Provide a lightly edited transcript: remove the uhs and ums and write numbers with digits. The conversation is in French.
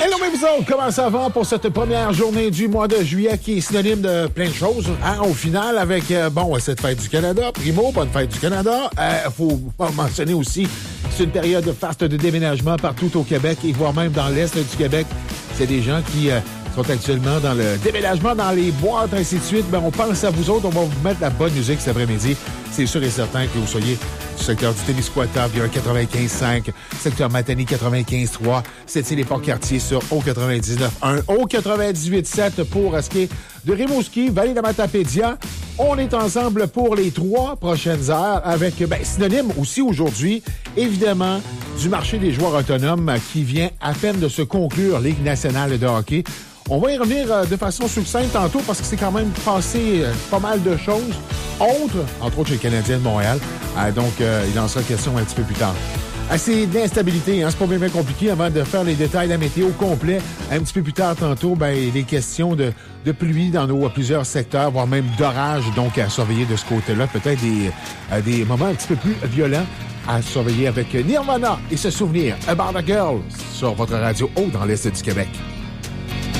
Hello, mes autres, comment ça va pour cette première journée du mois de juillet qui est synonyme de plein de choses, hein, au final, avec, cette fête du Canada. Primo, bonne fête du Canada. Faut mentionner aussi, c'est une période faste de déménagement partout au Québec et voire même dans l'Est du Québec. C'est des gens qui sont actuellement dans le déménagement, dans les boîtes, ainsi de suite. Ben, on pense à vous autres, on va vous mettre la bonne musique cet après-midi. C'est sûr et certain que vous soyez du secteur du Témiscouata, via 95.5, secteur Matane 95.3, c'est les Port-Cartier sur O99.1, O98.7 pour ce qui est de Rimouski, Vallée de Matapédia. On est ensemble pour les 3 prochaines heures avec, synonyme aussi aujourd'hui, évidemment, du marché des joueurs autonomes qui vient à peine de se conclure, Ligue nationale de hockey. On va y revenir de façon succincte tantôt parce que c'est quand même passé pas mal de choses. Entre autres chez le Canadien de Montréal. Il en sera question un petit peu plus tard. Assez d'instabilité, hein? C'est pas bien compliqué avant de faire les détails de la météo complet. Un petit peu plus tard tantôt, les questions de pluie dans nos plusieurs secteurs, voire même d'orage, donc à surveiller de ce côté-là. Peut-être des moments un petit peu plus violents à surveiller avec Nirvana et se souvenir About a Girl sur votre radio haut dans l'Est du Québec.